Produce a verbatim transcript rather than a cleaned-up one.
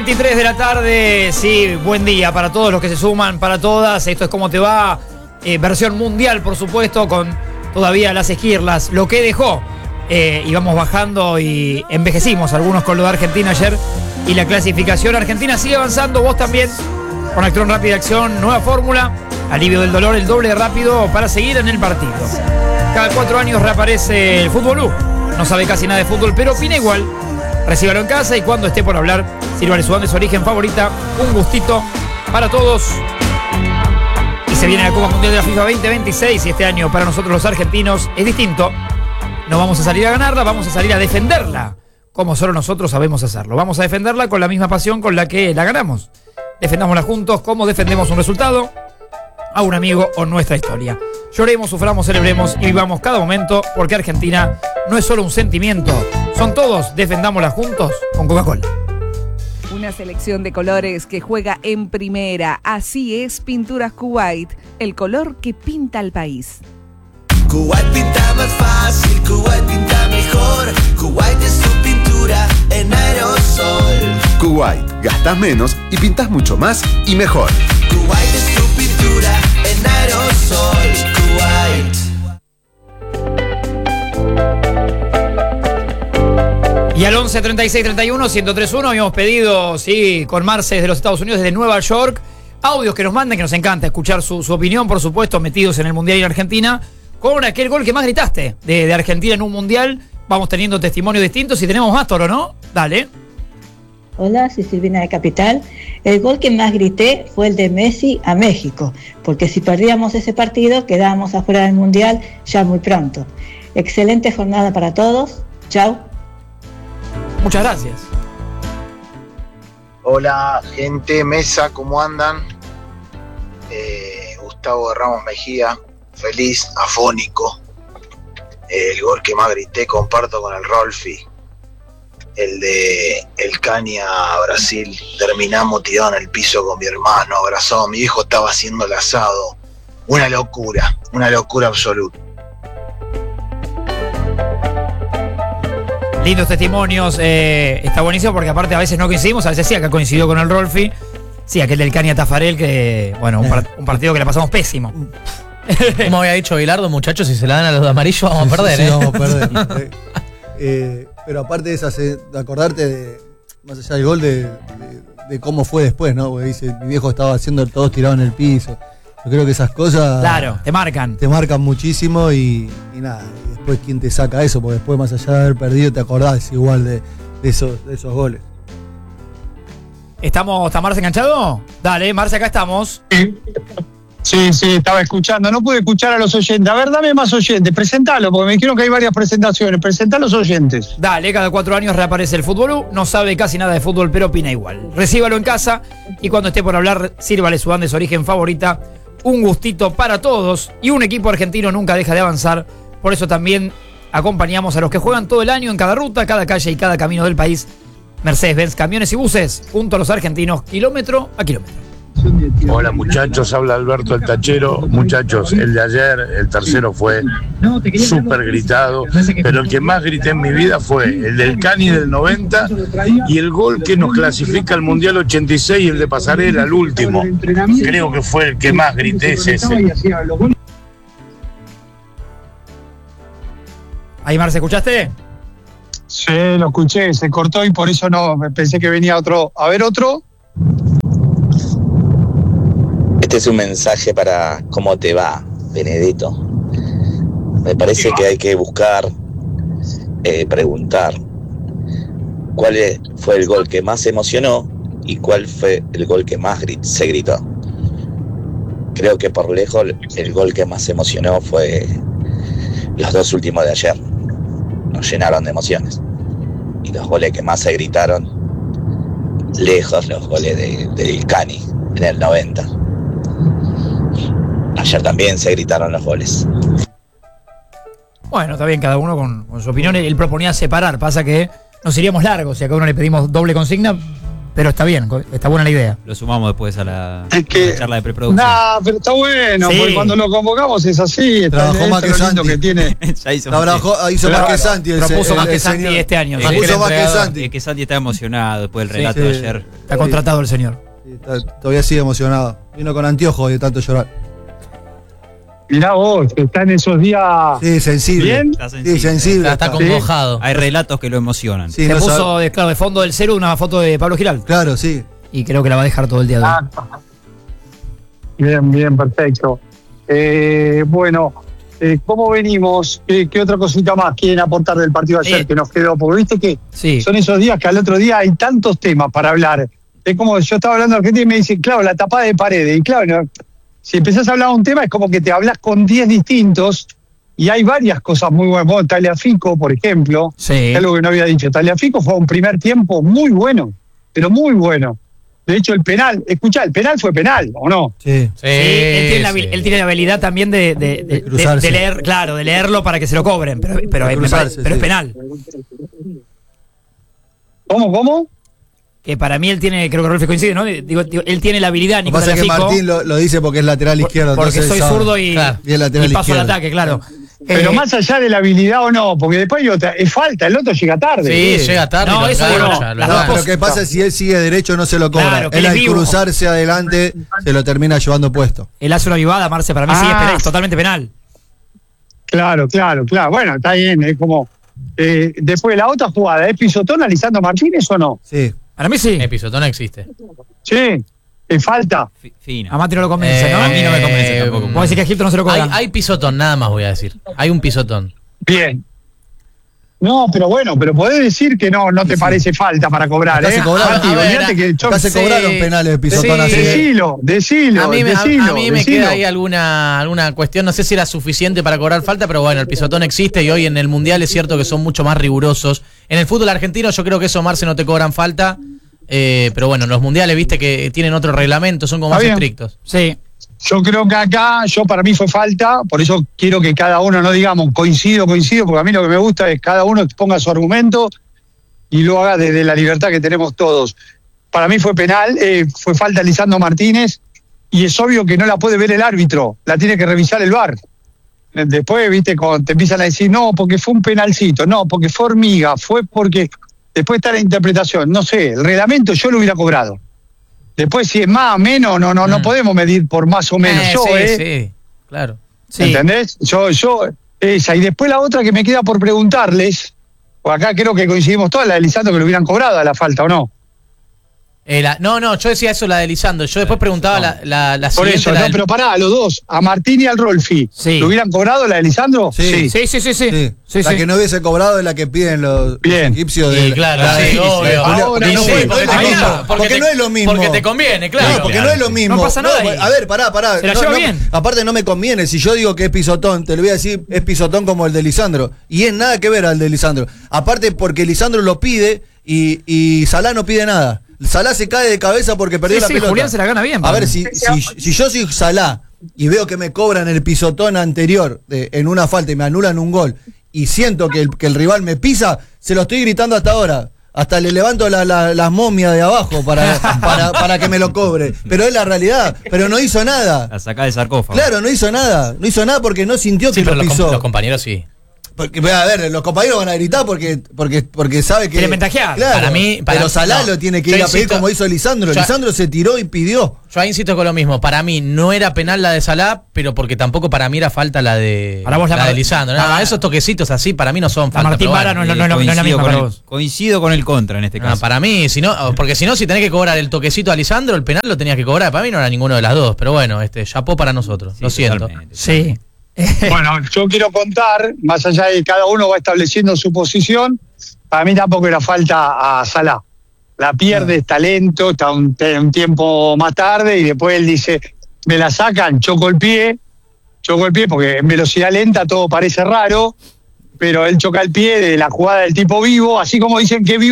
veintitrés de la tarde, sí, buen día para todos los que se suman, para todas. Esto es Cómo Te Va, eh, versión mundial, por supuesto, con todavía las esquirlas, lo que dejó. Eh, y vamos bajando y envejecimos algunos con lo de Argentina ayer. Y la clasificación, Argentina sigue avanzando, vos también, con Actron Rápida Acción, nueva fórmula, alivio del dolor, el doble de rápido para seguir en el partido. Cada cuatro años reaparece el Fútbol U. No sabe casi nada de fútbol, pero opina igual. Recíbalo en casa y cuando esté por hablar, sírvale su banda de su origen favorita. Un gustito para todos. Y se viene la Copa Mundial de la FIFA veinte veintiséis y este año para nosotros los argentinos es distinto. No vamos a salir a ganarla, vamos a salir a defenderla, como solo nosotros sabemos hacerlo. Vamos a defenderla con la misma pasión con la que la ganamos. Defendámosla juntos como defendemos un resultado, a un amigo o nuestra historia. Lloremos, suframos, celebremos y vivamos cada momento, porque Argentina no es solo un sentimiento, son todos. Defendámosla juntos con Coca-Cola. Una selección de colores que juega en primera. Así es Pinturas Kuwait, el color que pinta al país. Kuwait pinta más fácil, Kuwait pinta mejor. Kuwait es tu pintura en aerosol. Kuwait, gastás menos y pintás mucho más y mejor. Kuwait es tu pintura en aerosol. Kuwait. Y al once treinta y seis treinta y uno ciento tres punto uno habíamos pedido, sí, con Marce desde los Estados Unidos, desde Nueva York, audios que nos manden, que nos encanta escuchar su, su opinión, por supuesto, metidos en el Mundial y en Argentina, con aquel gol que más gritaste de, de Argentina en un Mundial. Vamos teniendo testimonios distintos y tenemos más, Toro, ¿no? Dale. Hola, soy Silvina de Capital. El gol que más grité fue el de Messi a México, porque si perdíamos ese partido quedábamos afuera del Mundial ya muy pronto. Excelente jornada para todos. Chau. Muchas gracias. Hola, gente, mesa, ¿cómo andan? Eh, Gustavo Ramos Mejía, feliz, afónico. Eh, el gol que más grité, comparto con el Rolfi. El de el Caña Brasil. Terminamos tirado en el piso con mi hermano, abrazado. Mi hijo estaba haciendo el asado. Una locura, una locura absoluta. Lindos testimonios, eh, está buenísimo porque aparte a veces no coincidimos, a veces sí, acá coincidió con el Rolfi. Sí, aquel del Caña Tafarel, que, bueno, un, par- un partido que le pasamos pésimo. Como había dicho Bilardo, muchachos, si se la dan a los de amarillo vamos a perder, sí, ¿eh? sí, vamos a perder. eh, eh, pero aparte de, esa, de acordarte de, más allá del gol, de, de, de cómo fue después, ¿no? Porque dice, mi viejo estaba haciendo todos tirados en el piso. Yo creo que esas cosas... Claro, te marcan. Te marcan muchísimo y, y nada, y después quién te saca eso, porque después más allá de haber perdido te acordás igual de, de, esos, de esos goles. ¿Estamos, está Marce enganchado? Dale, Marce, acá estamos. Sí. Sí, sí, estaba escuchando. No pude escuchar a los oyentes. A ver, dame más oyentes. Presentalo, porque me dijeron que hay varias presentaciones. Presentá a los oyentes. Dale, cada cuatro años reaparece el Fútbol U. No sabe casi nada de fútbol, pero opina igual. Recíbalo en casa y cuando esté por hablar, sírvale su banda de su origen favorita. Un gustito para todos. Y un equipo argentino nunca deja de avanzar. Por eso también acompañamos a los que juegan todo el año en cada ruta, cada calle y cada camino del país. Mercedes-Benz, camiones y buses, junto a los argentinos, kilómetro a kilómetro. Hola muchachos, habla Alberto el Tachero. Muchachos, el de ayer, el tercero fue súper gritado, pero el que más grité en mi vida fue el del Cani del noventa y el gol que nos clasifica al Mundial ochenta y seis, el de Pasarela, el último. Creo que fue el que más grité, es ese. Ahí, Marce, ¿escuchaste? Sí, lo escuché, se cortó y por eso no, pensé que venía otro. A ver, otro. Este es un mensaje para cómo te va, Benedetto. Me parece que hay que buscar, eh, preguntar cuál es, fue el gol que más emocionó y cuál fue el gol que más grit, se gritó. Creo que por lejos el gol que más emocionó fue los dos últimos de ayer. Nos llenaron de emociones. Y los goles que más se gritaron, lejos los goles de, de Cani en el noventa. Ayer también se gritaron los goles. Bueno, está bien, cada uno con, con su opinión. Él proponía separar, pasa que nos iríamos largos. Si a cada uno le pedimos doble consigna, pero está bien, está buena la idea. Lo sumamos después a la, Es que- a la charla de preproducción. Nah, pero está bueno, Sí. porque cuando lo convocamos es así. Está, Trabajó es más que lo lindo Santi. que tiene. Ya hizo Trabajó, hizo más Claro. que Santi. El, Propuso el- más que el Santi señor. este año. Es sí. que Propuso el más que entrenador- Santi. Es que Santi está emocionado después del Sí, relato sí. de ayer. Está contratado el señor. Sí, está- todavía sigue emocionado. Vino con anteojos de tanto llorar. Mirá vos, que está en esos días. Sí, sensible. ¿Bien? Está Sí, sensible. sensible. Está, está está. congojado. Hay relatos que lo emocionan. Sí, Se no puso, sabe- de, claro, de fondo del celu una foto de Pablo Giral. Claro, sí. Y creo que la va a dejar todo el día de hoy. Ah, bien, bien, perfecto. Eh, bueno, eh, ¿cómo venimos? ¿Qué, qué otra cosita más quieren aportar del partido de ayer Eh, que nos quedó? Porque viste que Sí. son esos días que al otro día hay tantos temas para hablar. Es como yo estaba hablando de gente y me dice, claro, la tapada de paredes. Y claro, no, si empezás a hablar de un tema es como que te hablas con diez distintos y hay varias cosas muy buenas. Bueno, Tagliafico, por ejemplo, Sí. algo que no había dicho. Tagliafico fue un primer tiempo muy bueno, pero muy bueno. De hecho, el penal, escuchá, el penal fue penal, ¿o no? Sí. Sí, él, tiene la, habil- sí. él tiene la habilidad también de, de- de- de- cruzarse. de leer, claro, de leerlo para que se lo cobren, pero, pero, De es- me cruzarse, pare- pero sí. es penal. ¿Cómo, cómo? Que para mí él tiene, creo que Rolfi coincide, ¿no? Digo, digo, él tiene la habilidad, Lo que Nicolás pasa es que Tagliafico, Martín lo, lo dice porque es lateral izquierdo. porque entonces soy sabe. zurdo y, Claro, y es lateral y paso al izquierdo. ataque, claro. Pero Eh, más allá de la habilidad o no, porque después hay otra, es falta, el otro llega tarde. Sí, llega tarde. No, y lo eso engancha, digo, lo las No, engancha. dos pero ¿qué pasa si él sigue derecho no se lo cobra? Claro, que él él es al vivo. cruzarse adelante se lo termina llevando puesto. él hace una vivada, Marce, para mí sí es, Ah. penal, es totalmente penal. Claro, claro, claro. Bueno, está bien, es como. Eh, después de la otra jugada, ¿es pisotón a Lisandro Martínez o no? Sí. Para mí sí. El pisotón existe. Sí, es falta. Fi- Fino. A Mati no lo convence, Eh, ¿no? A mí no me convence tampoco. Vos decís que a Egipto no se lo Hay, cobran. hay pisotón, nada más voy a decir. Hay un pisotón. Bien. No, pero bueno, pero podés decir que no, no te parece falta para cobrar, Acá ¿eh? se cobraron, Mati, a ver, olvidate que yo- Acá se Sí. cobraron penales de pisotón Sí. así. Decilo, decilo, A mí, me, a- decilo, a mí me decilo. queda ahí alguna, alguna cuestión, no sé si era suficiente para cobrar falta, pero bueno, el pisotón existe y hoy en el Mundial es cierto que son mucho más rigurosos. En el fútbol argentino yo creo que eso, Marce, no te cobran falta, eh, pero bueno, en los Mundiales viste que tienen otro reglamento, son como Está más bien. estrictos. Sí. Yo creo que acá, yo para mí fue falta, por eso quiero que cada uno, no digamos coincido, coincido, porque a mí lo que me gusta es cada uno ponga su argumento y lo haga desde la libertad que tenemos todos. Para mí fue penal, eh, fue falta Lisandro Martínez, y es obvio que no la puede ver el árbitro, la tiene que revisar el V A R. Después, viste, cuando te empiezan a decir, no, porque fue un penalcito, no, porque fue hormiga, fue porque... Después está la interpretación, no sé, el reglamento yo lo hubiera cobrado. Después, si es más o menos, no, no, no Mm. podemos medir por más o menos. Eh, yo, sí, eh, sí, claro. Sí. ¿entendés? Yo, yo, esa. Y después la otra que me queda por preguntarles, o acá creo que coincidimos todas, la de Lisandro, que lo hubieran cobrado a la falta, ¿o no? Eh, la- no, no, yo decía eso, la de Lisandro. Yo después preguntaba la, la, la Por siguiente. eso, la no, del- pero pará, a los dos, a Martín y al Rolfi, Sí. ¿lo hubieran cobrado la de Lisandro? Sí. Sí, sí, sí, sí. Sí. Sí, la sí. que no hubiese cobrado es la que piden los, Bien. los egipcios. Sí, de, claro, la de- sí, obvio. Ahora, Ahora porque no, sí, fue- no porque es lo ahí mismo. no, Porque, te- no es lo mismo. Porque te conviene, claro. No, porque Claro, no es lo sí. mismo. No pasa nada ahí. a ver, pará, pará. Se la No, lleva no, bien. Aparte no me conviene. Si yo digo que es pisotón, te lo voy a decir, es pisotón como el de Lisandro. Y es nada que ver al de Lisandro. Aparte porque Lisandro lo pide y, y Salah no pide nada. Salah se cae de cabeza porque perdió Sí, la sí, pelota. Julián se la gana bien, A para ver, mí. si, si, si yo soy Salah y veo que me cobran el pisotón anterior de- en una falta y me anulan un gol y siento que el, que el rival me pisa, se lo estoy gritando hasta ahora. Hasta le levanto la- la- las momias de abajo para, para, para que me lo cobre. Pero es la realidad. Pero no hizo nada. La sacá del sarcófago. Claro, no hizo nada. No hizo nada porque no sintió Sí, que pero lo los, com- pisó. los compañeros sí. Porque, a ver, los compañeros van a gritar porque porque porque sabe que... Quieren ventajear. Claro, Para mí- para- pero Salah no. lo tiene que Yo ir a pedir insisto- como hizo Lisandro. yo- Lisandro se tiró y pidió. Yo ahí insisto con lo mismo. Para mí no era penal la de Salah, pero porque tampoco para mí era falta la de, Para vos la la mar- de Lisandro. No, Ah. esos toquecitos así para mí no son La falta. Martín pero Vara bueno. no, no, no, no, no es la coincido, misma con para el, vos. coincido con el contra en este No, caso. para mí, si no, porque si no, si tenés que cobrar el toquecito a Lisandro, el penal lo tenías que cobrar. Para mí no era ninguno de las dos, pero bueno, este, chapó para nosotros. Sí, lo siento. totalmente. Sí. Bueno, yo quiero contar, más allá de que cada uno va estableciendo su posición, para mí tampoco era falta a Salah. La pierde, es talento, está un, un tiempo más tarde y después él dice, me la sacan, choco el pie, choco el pie porque en velocidad lenta todo parece raro, pero él choca el pie de la jugada del tipo vivo, así como dicen que vivo